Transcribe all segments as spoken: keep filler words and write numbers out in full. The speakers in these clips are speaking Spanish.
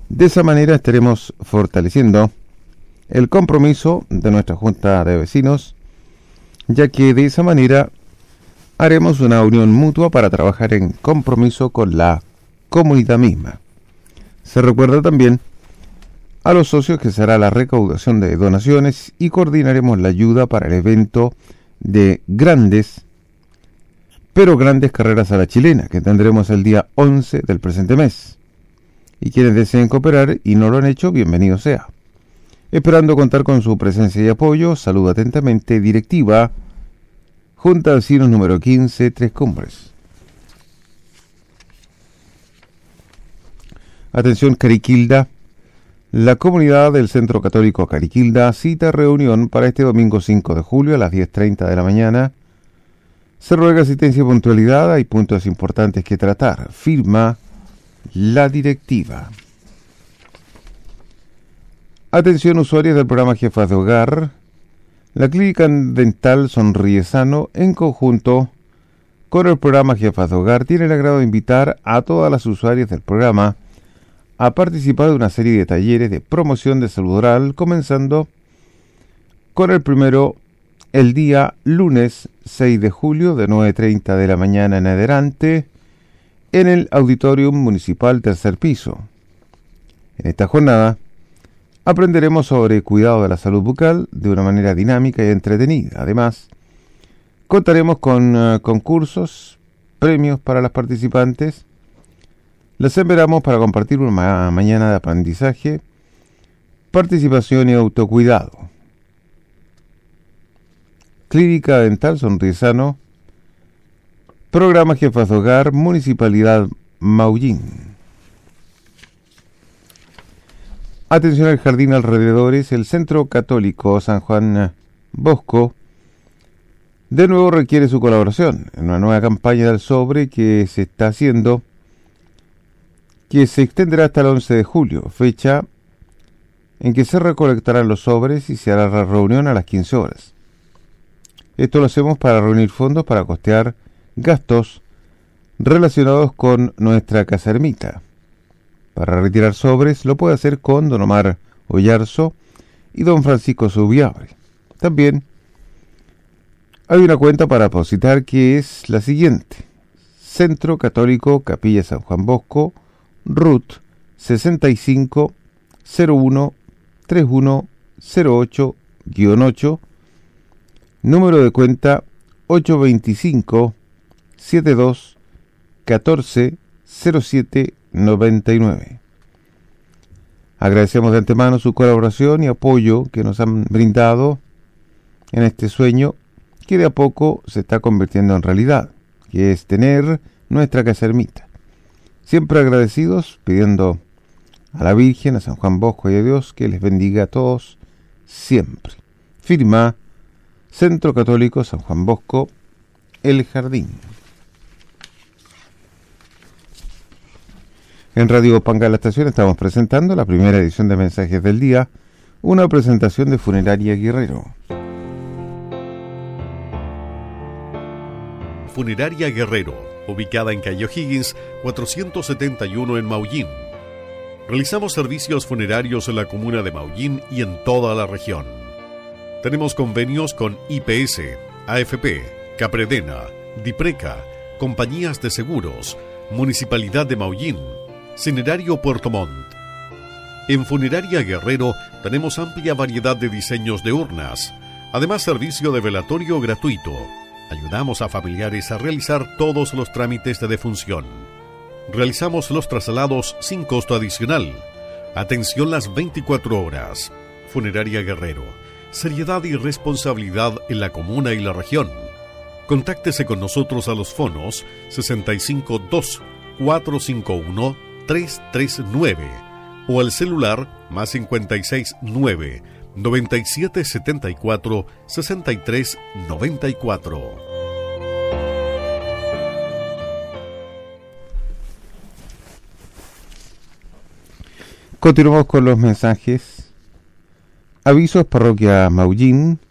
De esa manera estaremos fortaleciendo el compromiso de nuestra Junta de Vecinos, ya que de esa manera haremos una unión mutua para trabajar en compromiso con la comunidad misma. Se recuerda también a los socios que será la recaudación de donaciones y coordinaremos la ayuda para el evento de grandes, pero grandes carreras a la chilena, que tendremos el día once del presente mes. Y quienes deseen cooperar y no lo han hecho, bienvenido sea. Esperando contar con su presencia y apoyo, saludo atentamente, directiva, Junta de Vecinos número quince, Tres Cumbres. Atención Cariquilda, la comunidad del Centro Católico Cariquilda cita reunión para este domingo cinco de julio a las diez treinta de la mañana. Se ruega asistencia y puntualidad, hay puntos importantes que tratar. Firma la directiva. Atención usuarios del programa Jefas de Hogar. La Clínica Dental Sonríe Sano, en conjunto con el programa Jefas de Hogar, tiene el agrado de invitar a todas las usuarias del programa a participar de una serie de talleres de promoción de salud oral, comenzando con el primero el día lunes seis de julio de nueve treinta de la mañana en adelante en el Auditorium Municipal Tercer Piso. En esta jornada aprenderemos sobre cuidado de la salud bucal de una manera dinámica y entretenida. Además, contaremos con uh, concursos, premios para las participantes. Les esperamos para compartir una ma- mañana de aprendizaje, participación y autocuidado. Clínica Dental Sonríe Sano, Programa Jefas de Hogar, Municipalidad Maullín. Atención al jardín alrededores, el Centro Católico San Juan Bosco de nuevo requiere su colaboración en una nueva campaña del sobre que se está haciendo, que se extenderá hasta el once de julio, fecha en que se recolectarán los sobres y se hará la reunión a las quince horas. Esto lo hacemos para reunir fondos para costear gastos relacionados con nuestra casa ermita. Para retirar sobres lo puede hacer con don Omar Ollarzo y don Francisco Subiabre. También hay una cuenta para depositar que es la siguiente: Centro Católico Capilla San Juan Bosco, R U T sesenta y cinco cero uno treinta y uno cero ocho ocho, número de cuenta ocho veinticinco setenta y dos catorce cero siete noventa y nueve. Agradecemos de antemano su colaboración y apoyo que nos han brindado en este sueño que de a poco se está convirtiendo en realidad, que es tener nuestra casa ermita. Siempre agradecidos, pidiendo a la Virgen, a San Juan Bosco y a Dios que les bendiga a todos siempre. Firma Centro Católico San Juan Bosco, El Jardín. En Radio Panga de la Estación estamos presentando la primera edición de Mensajes del Día, una presentación de Funeraria Guerrero. Funeraria Guerrero, ubicada en calle O'Higgins, cuatrocientos setenta y uno en Maullín. Realizamos servicios funerarios en la comuna de Maullín y en toda la región. Tenemos convenios con I P S, A F P, Capredena, Dipreca, compañías de seguros, Municipalidad de Maullín, Cinerario Puerto Montt. En Funeraria Guerrero tenemos amplia variedad de diseños de urnas, además servicio de velatorio gratuito. Ayudamos a familiares a realizar todos los trámites de defunción. Realizamos los traslados sin costo adicional. Atención las veinticuatro horas. Funeraria Guerrero. Seriedad y responsabilidad en la comuna y la región. Contáctese con nosotros a los fonos sesenta y cinco dos cuatro cinco uno tres tres nueve o al celular más cincuenta y seis nueve noventa y siete setenta y cuatro sesenta y tres noventa y cuatro. Continuamos con los mensajes. Avisos Parroquia Maullín.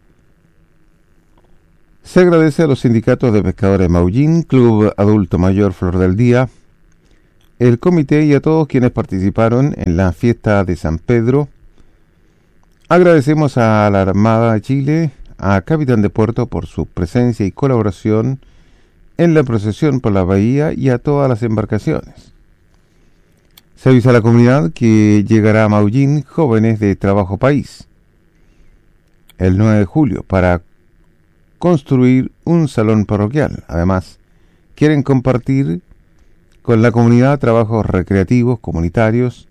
Se agradece a los sindicatos de pescadores Maullín, Club Adulto Mayor Flor del Día, el comité y a todos quienes participaron en la fiesta de San Pedro. Agradecemos a la Armada de Chile, a Capitán de Puerto por su presencia y colaboración en la procesión por la bahía y a todas las embarcaciones. Se avisa a la comunidad que llegará a Maullín jóvenes de Trabajo País el nueve de julio para construir un salón parroquial. Además, quieren compartir con la comunidad trabajos recreativos comunitarios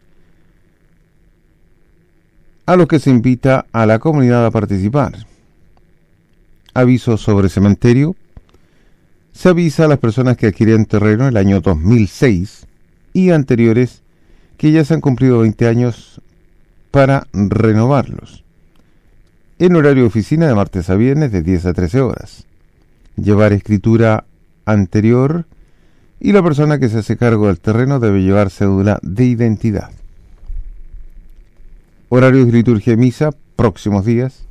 a los que se invita a la comunidad a participar. Aviso sobre cementerio. Se avisa a las personas que adquirieron terreno el año dos mil seis y anteriores que ya se han cumplido veinte años para renovarlos. En horario de oficina de martes a viernes de diez a trece horas. Llevar escritura anterior y la persona que se hace cargo del terreno debe llevar cédula de identidad. Horarios de liturgia y misa, próximos días.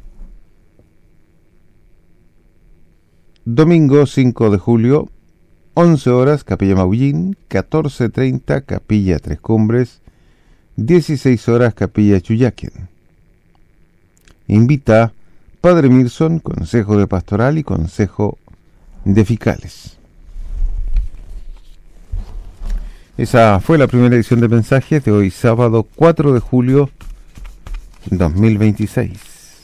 Domingo cinco de julio, once horas, Capilla Maullín, catorce treinta, Capilla Tres Cumbres, dieciséis horas, Capilla Chuyaquen. Invita Padre Mirson, Consejo de Pastoral y Consejo de Fiscales. Esa fue la primera edición de mensajes de hoy, sábado cuatro de julio dos mil veintiséis.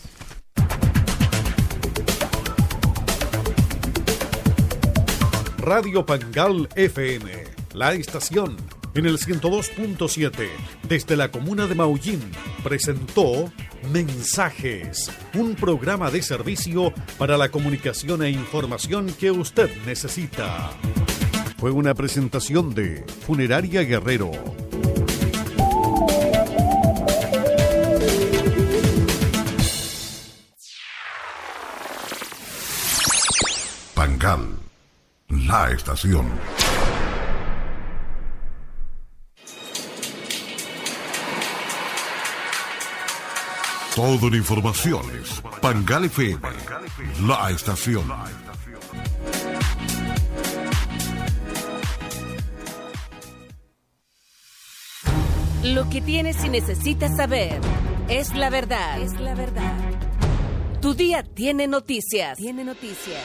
Radio Pangal F M, la estación en el ciento dos punto siete desde la comuna de Maullín presentó Mensajes, un programa de servicio para la comunicación e información que usted necesita. Fue una presentación de Funeraria Guerrero. Pangal, la estación. Todo en informaciones. Pangal F M, la estación. Lo que tienes y necesitas saber es la verdad. Es la verdad. Tu día tiene noticias. Tiene noticias.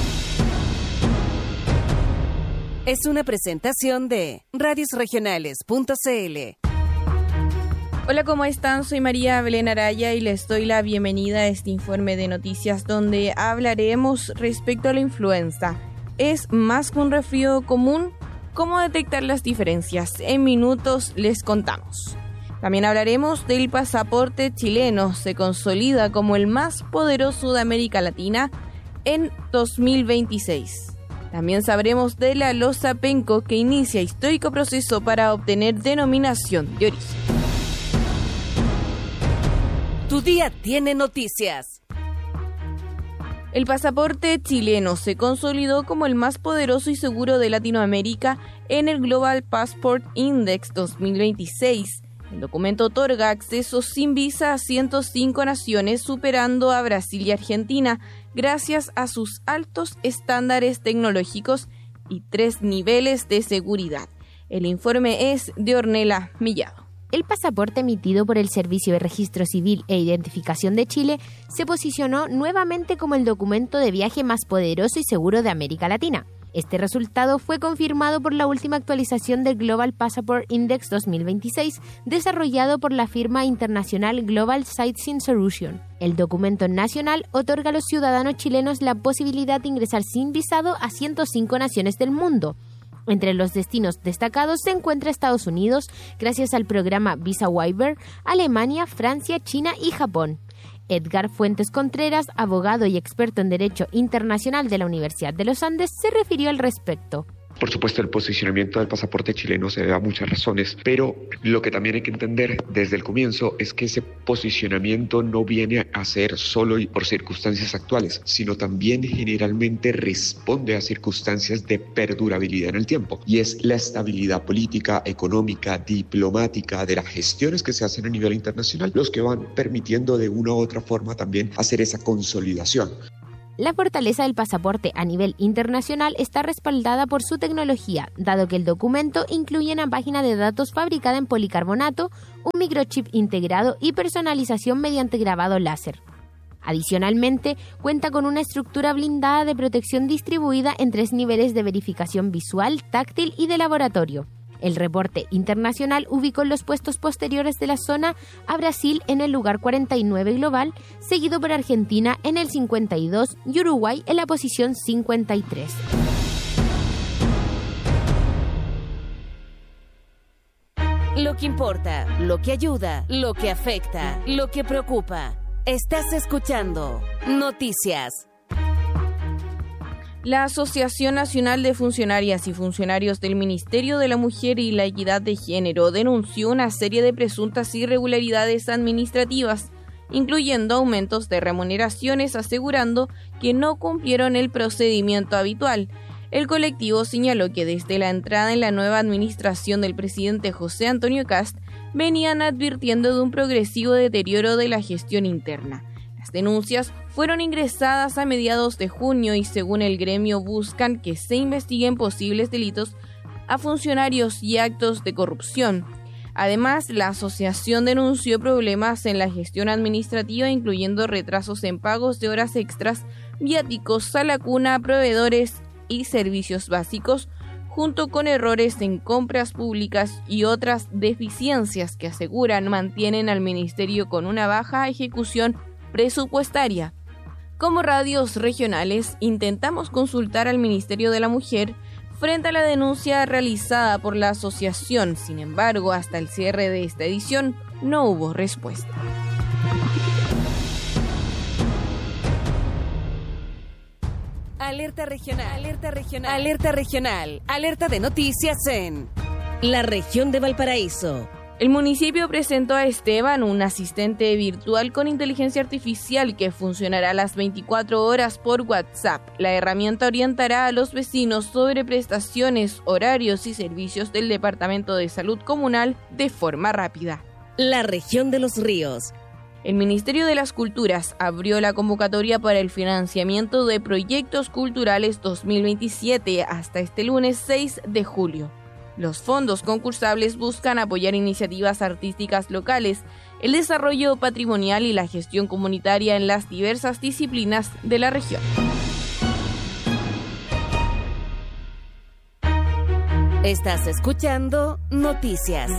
Es una presentación de radios regionales punto c l. Hola, ¿cómo están? Soy María Belén Araya y les doy la bienvenida a este informe de noticias donde hablaremos respecto a la influenza. ¿Es más que un resfrío común? ¿Cómo detectar las diferencias? En minutos les contamos. También hablaremos del pasaporte chileno. Se consolida como el más poderoso de América Latina en dos mil veintiséis. También sabremos de la loza Penco, que inicia histórico proceso para obtener denominación de origen. Tu día tiene noticias. El pasaporte chileno se consolidó como el más poderoso y seguro de Latinoamérica en el Global Passport Index dos mil veintiséis. El documento otorga acceso sin visa a ciento cinco naciones, superando a Brasil y Argentina, gracias a sus altos estándares tecnológicos y tres niveles de seguridad. El informe es de Ornella Millado. El pasaporte emitido por el Servicio de Registro Civil e Identificación de Chile se posicionó nuevamente como el documento de viaje más poderoso y seguro de América Latina. Este resultado fue confirmado por la última actualización del Global Passport Index dos mil veintiséis, desarrollado por la firma internacional Global Sightseeing Solution. El documento nacional otorga a los ciudadanos chilenos la posibilidad de ingresar sin visado a ciento cinco naciones del mundo. Entre los destinos destacados se encuentra Estados Unidos, gracias al programa Visa Waiver, Alemania, Francia, China y Japón. Edgar Fuentes Contreras, abogado y experto en Derecho Internacional de la Universidad de los Andes, se refirió al respecto. Por supuesto, el posicionamiento del pasaporte chileno se debe a muchas razones, pero lo que también hay que entender desde el comienzo es que ese posicionamiento no viene a ser solo por circunstancias actuales, sino también generalmente responde a circunstancias de perdurabilidad en el tiempo, y es la estabilidad política, económica, diplomática de las gestiones que se hacen a nivel internacional los que van permitiendo de una u otra forma también hacer esa consolidación. La fortaleza del pasaporte a nivel internacional está respaldada por su tecnología, dado que el documento incluye una página de datos fabricada en policarbonato, un microchip integrado y personalización mediante grabado láser. Adicionalmente, cuenta con una estructura blindada de protección distribuida en tres niveles de verificación visual, táctil y de laboratorio. El reporte internacional ubicó en los puestos posteriores de la zona a Brasil en el lugar cuarenta y nueve global, seguido por Argentina en el cincuenta y dos y Uruguay en la posición cincuenta y tres. Lo que importa, lo que ayuda, lo que afecta, lo que preocupa. Estás escuchando Noticias. La Asociación Nacional de Funcionarias y Funcionarios del Ministerio de la Mujer y la Equidad de Género denunció una serie de presuntas irregularidades administrativas, incluyendo aumentos de remuneraciones, asegurando que no cumplieron el procedimiento habitual. El colectivo señaló que desde la entrada en la nueva administración del presidente José Antonio Kast venían advirtiendo de un progresivo deterioro de la gestión interna. Las denuncias fueron ingresadas a mediados de junio y según el gremio buscan que se investiguen posibles delitos a funcionarios y actos de corrupción. Además, la asociación denunció problemas en la gestión administrativa, incluyendo retrasos en pagos de horas extras, viáticos a la cuna, proveedores y servicios básicos, junto con errores en compras públicas y otras deficiencias que aseguran mantienen al ministerio con una baja ejecución presupuestaria. Como radios regionales, intentamos consultar al Ministerio de la Mujer frente a la denuncia realizada por la asociación. Sin embargo, hasta el cierre de esta edición no hubo respuesta. Alerta regional, alerta regional, alerta regional, alerta de noticias en la región de Valparaíso. El municipio presentó a Esteban, un asistente virtual con inteligencia artificial que funcionará las veinticuatro horas por WhatsApp. La herramienta orientará a los vecinos sobre prestaciones, horarios y servicios del Departamento de Salud Comunal de forma rápida. La región de Los Ríos. El Ministerio de las Culturas abrió la convocatoria para el financiamiento de proyectos culturales dos mil veintisiete hasta este lunes seis de julio. Los fondos concursables buscan apoyar iniciativas artísticas locales, el desarrollo patrimonial y la gestión comunitaria en las diversas disciplinas de la región. Estás escuchando Noticias.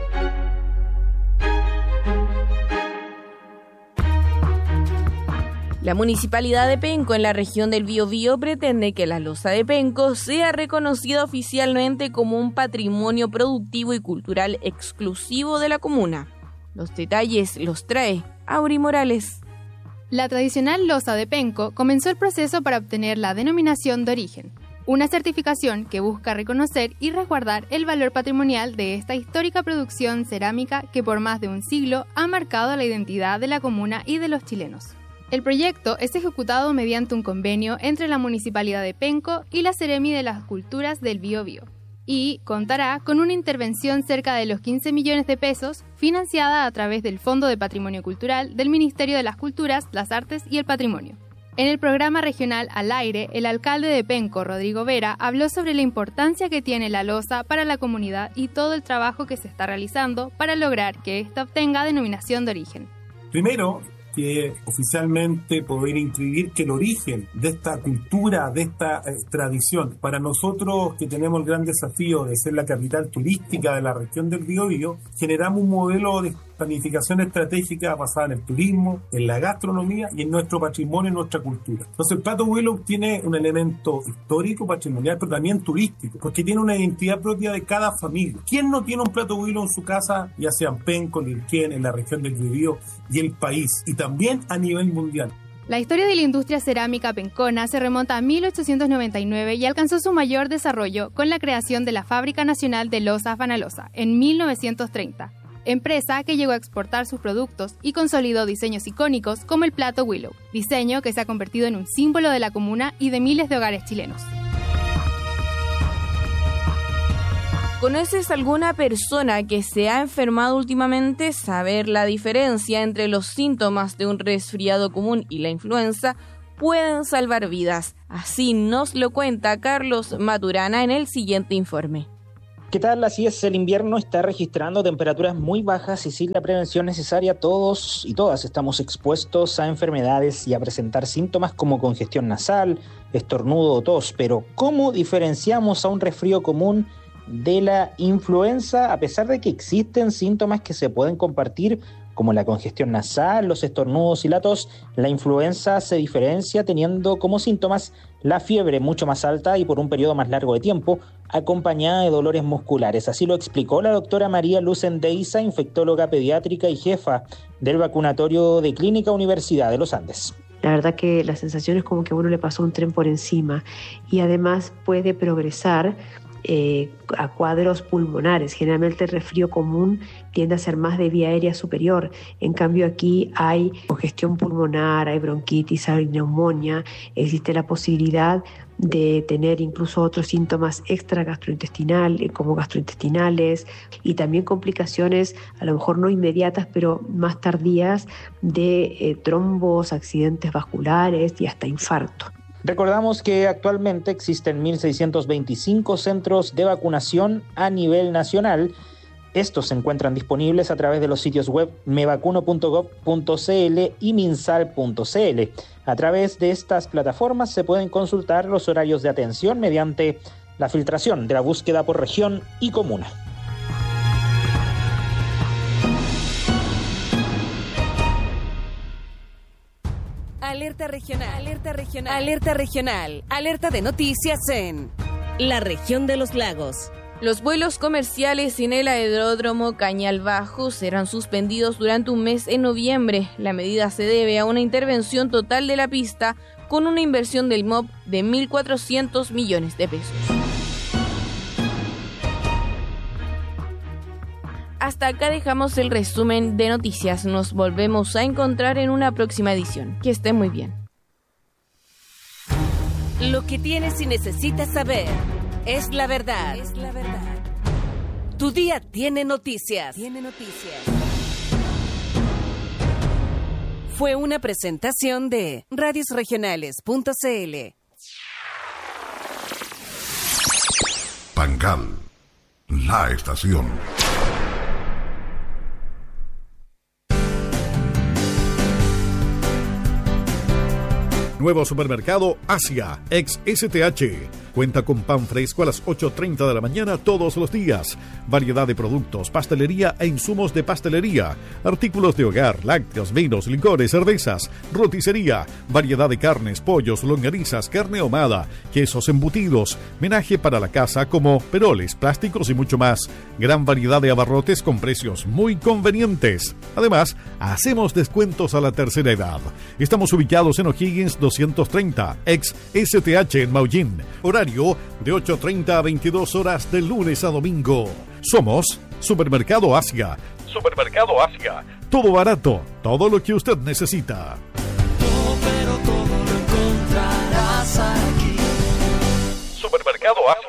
La Municipalidad de Penco en la región del Biobío pretende que la loza de Penco sea reconocida oficialmente como un patrimonio productivo y cultural exclusivo de la comuna. Los detalles los trae Auri Morales. La tradicional loza de Penco comenzó el proceso para obtener la denominación de origen, una certificación que busca reconocer y resguardar el valor patrimonial de esta histórica producción cerámica que por más de un siglo ha marcado la identidad de la comuna y de los chilenos. El proyecto es ejecutado mediante un convenio entre la Municipalidad de Penco y la Seremi de las Culturas del Biobío y contará con una intervención cerca de los quince millones de pesos financiada a través del Fondo de Patrimonio Cultural del Ministerio de las Culturas, las Artes y el Patrimonio. En el programa regional Al Aire, el alcalde de Penco, Rodrigo Vera, habló sobre la importancia que tiene la loza para la comunidad y todo el trabajo que se está realizando para lograr que ésta obtenga denominación de origen. Primero, que oficialmente poder inscribir que el origen de esta cultura, de esta eh, tradición, para nosotros que tenemos el gran desafío de ser la capital turística de la región del Biobío, generamos un modelo de planificación estratégica basada en el turismo, en la gastronomía y en nuestro patrimonio, en nuestra cultura. Entonces el Plato Willow tiene un elemento histórico, patrimonial, pero también turístico, porque tiene una identidad propia de cada familia. ¿Quién no tiene un Plato Willow en su casa, ya sea en Penco, Lirquén, en la región del Biobío y el país, y también a nivel mundial? La historia de la industria cerámica pencona se remonta a mil ochocientos noventa y nueve y alcanzó su mayor desarrollo con la creación de la Fábrica Nacional de Lozas Vanalosa en mil novecientos treinta. Empresa que llegó a exportar sus productos y consolidó diseños icónicos como el Plato Willow, diseño que se ha convertido en un símbolo de la comuna y de miles de hogares chilenos. ¿Conoces alguna persona que se ha enfermado últimamente? Saber la diferencia entre los síntomas de un resfriado común y la influenza pueden salvar vidas. Así nos lo cuenta Carlos Maturana en el siguiente informe. ¿Qué tal? Así es, el invierno está registrando temperaturas muy bajas y sin la prevención necesaria todos y todas estamos expuestos a enfermedades y a presentar síntomas como congestión nasal, estornudo o tos. Pero ¿cómo diferenciamos a un resfrío común de la influenza? A pesar de que existen síntomas que se pueden compartir como la congestión nasal, los estornudos y la tos, la influenza se diferencia teniendo como síntomas la fiebre mucho más alta y por un periodo más largo de tiempo, acompañada de dolores musculares. Así lo explicó la doctora María Luz Endeiza, infectóloga pediátrica y jefa del vacunatorio de Clínica Universidad de los Andes. La verdad que la sensación es como que a uno le pasó un tren por encima y además puede progresar Eh, a cuadros pulmonares. Generalmente el resfrío común tiende a ser más de vía aérea superior. En cambio aquí hay congestión pulmonar, hay bronquitis, hay neumonía. Existe la posibilidad de tener incluso otros síntomas extra gastrointestinales, como gastrointestinales, y también complicaciones a lo mejor no inmediatas, pero más tardías de eh, trombos, accidentes vasculares y hasta infarto. Recordamos que actualmente existen mil seiscientos veinticinco centros de vacunación a nivel nacional. Estos se encuentran disponibles a través de los sitios web mevacuno punto gob punto cl y minsal punto cl. A través de estas plataformas se pueden consultar los horarios de atención mediante la filtración de la búsqueda por región y comuna. Alerta regional, alerta regional, alerta regional, alerta de noticias en la región de los lagos. Los vuelos comerciales en el aeródromo Cañal Bajo serán suspendidos durante un mes en noviembre. La medida se debe a una intervención total de la pista con una inversión del M O B de mil cuatrocientos millones de pesos. Hasta acá dejamos el resumen de noticias. Nos volvemos a encontrar en una próxima edición. Que estén muy bien. Lo que tienes y necesitas saber es la verdad. Es la verdad. Tu día tiene noticias. Tiene noticias. Fue una presentación de radios regionales punto cl. Pangal, la estación. Nuevo supermercado Asia, ex S T H. Cuenta con pan fresco a las ocho treinta de la mañana todos los días. Variedad de productos, pastelería e insumos de pastelería. Artículos de hogar, lácteos, vinos, licores, cervezas, roticería. Variedad de carnes, pollos, longanizas, carne ahumada, quesos embutidos. Menaje para la casa como peroles, plásticos y mucho más. Gran variedad de abarrotes con precios muy convenientes. Además, hacemos descuentos a la tercera edad. Estamos ubicados en O'Higgins doscientos treinta, ex S T H en Maullín. Horario de ocho treinta a veintidós horas de lunes a domingo. Somos Supermercado Asia. Supermercado Asia. Todo barato, todo lo que usted necesita. Todo, pero todo lo encontrarás aquí. Supermercado Asia.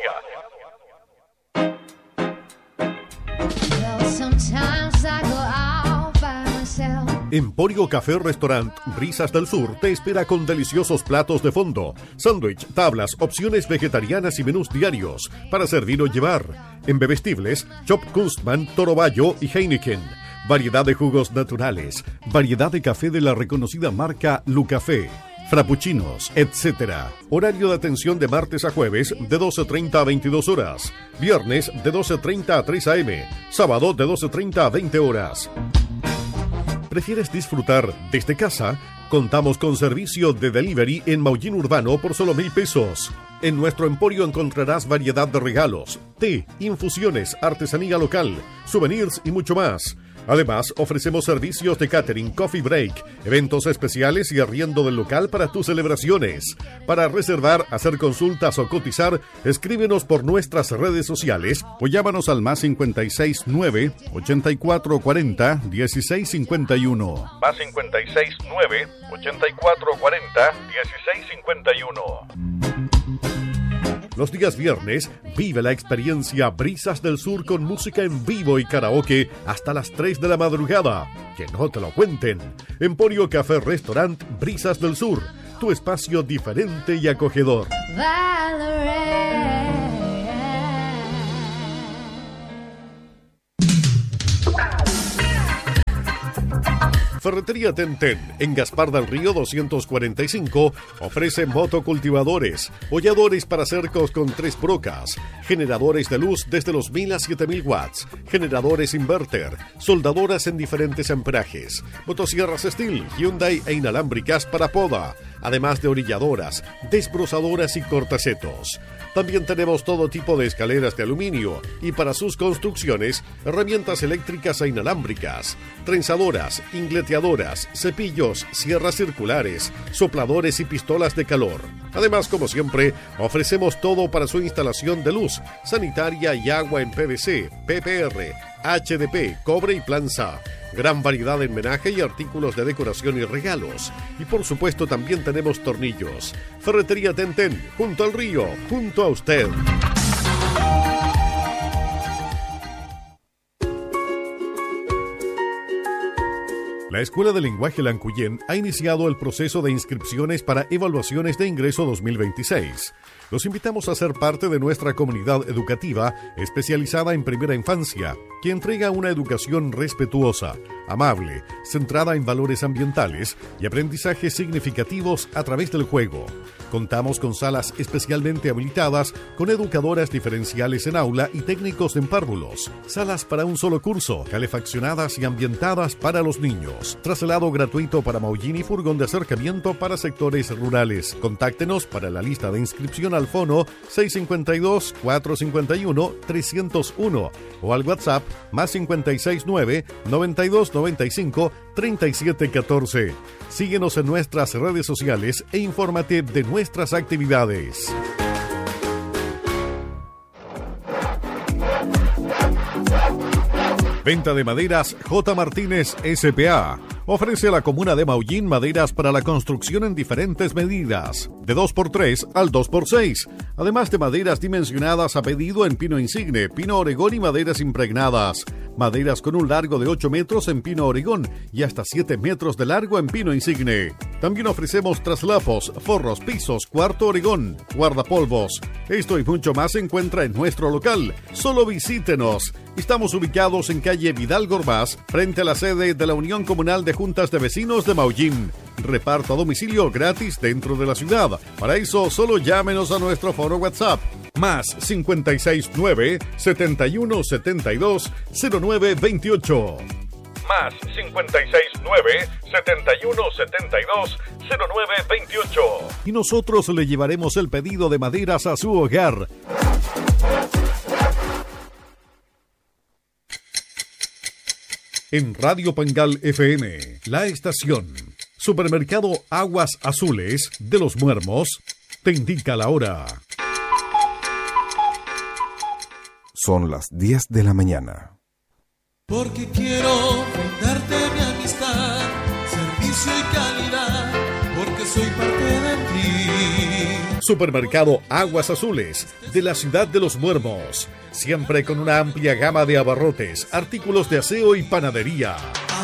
Emporio Café Restaurant Brisas del Sur te espera con deliciosos platos de fondo, sándwich, tablas, opciones vegetarianas y menús diarios para servir o llevar. En bebestibles, Chop Kunstmann, Toro Bayo y Heineken. Variedad de jugos naturales, variedad de café de la reconocida marca Lucafé, frappuccinos, etcétera. Horario de atención de martes a jueves de doce treinta a veintidós horas. Viernes de doce treinta a tres a eme. Sábado de doce treinta a veinte horas. ¿Prefieres disfrutar desde casa? Contamos con servicio de delivery en Maullín Urbano por solo mil pesos. En nuestro emporio encontrarás variedad de regalos, té, infusiones, artesanía local, souvenirs y mucho más. Además, ofrecemos servicios de catering, coffee break, eventos especiales y arriendo del local para tus celebraciones. Para reservar, hacer consultas o cotizar, escríbenos por nuestras redes sociales o llámanos al más cincuenta y seis nueve, ochenta y cuatro cuarenta, dieciséis cincuenta y uno. Más cincuenta y seis nueve, ochenta y cuatro cuarenta, dieciséis cincuenta y uno. Los días viernes, vive la experiencia Brisas del Sur con música en vivo y karaoke hasta las tres de la madrugada. Que no te lo cuenten. Emporio Café Restaurant Brisas del Sur. tu espacio diferente y acogedor. Ferretería Tenten, en Gaspar del Río doscientos cuarenta y cinco, ofrece motocultivadores, holladores para cercos con tres brocas, generadores de luz desde los mil a siete mil watts, generadores inverter, soldadoras en diferentes amperajes, motosierras Steel, Hyundai e inalámbricas para poda, además de orilladoras, desbrozadoras y cortacetos. También tenemos todo tipo de escaleras de aluminio y para sus construcciones, herramientas eléctricas e inalámbricas, trenzadoras, ingleteadoras, cepillos, sierras circulares, sopladores y pistolas de calor. Además, como siempre, ofrecemos todo para su instalación de luz, sanitaria y agua en P V C, P P R, H D P, cobre y planza. Gran variedad en menaje y artículos de decoración y regalos. Y por supuesto también tenemos tornillos. Ferretería Tenten, junto al río, junto a usted. La Escuela de Lenguaje Lancuyén ha iniciado el proceso de inscripciones para evaluaciones de ingreso dos mil veintiséis. Los invitamos a ser parte de nuestra comunidad educativa especializada en primera infancia, que entrega una educación respetuosa, amable, centrada en valores ambientales y aprendizajes significativos a través del juego. Contamos con salas especialmente habilitadas con educadoras diferenciales en aula y técnicos en párvulos, salas para un solo curso, calefaccionadas y ambientadas para los niños, traslado gratuito para Maullín y furgón de acercamiento para sectores rurales. Contáctenos para la lista de inscripción al fono seis cinco dos, cuatro cinco uno, tres cero uno o al WhatsApp más cinco seis nueve, nueve dos nueve cinco, tres siete uno cuatro. Síguenos en nuestras redes sociales e infórmate de nuestras actividades. Venta de maderas J. Martínez S P A. Ofrece a la comuna de Maullín maderas para la construcción en diferentes medidas, de dos por tres al dos por seis, además de maderas dimensionadas a pedido en pino insigne, pino oregón y maderas impregnadas. Maderas con un largo de ocho metros en pino oregón y hasta siete metros de largo en pino insigne. También ofrecemos traslapos, forros, pisos, cuarto oregón, guardapolvos. Esto y mucho más se encuentra en nuestro local. Solo visítenos. Estamos ubicados en calle Vidal Gorbás, frente a la sede de la Unión Comunal de Juntas de Vecinos de Maullín. Reparto a domicilio gratis dentro de la ciudad. Para eso, solo llámenos a nuestro foro WhatsApp. Más cinco seis nueve, siete uno siete dos, cero nueve dos ocho. Más cinco seis nueve, siete uno siete dos, cero nueve dos ocho. Y nosotros le llevaremos el pedido de maderas a su hogar. En Radio Pangal F M, la estación Supermercado Aguas Azules de Los Muermos te indica la hora. Son las diez de la mañana. Porque quiero brindarte mi amistad, servicio y calidad, porque soy parte de ti. Supermercado Aguas Azules de la ciudad de Los Muermos, siempre con una amplia gama de abarrotes, artículos de aseo y panadería.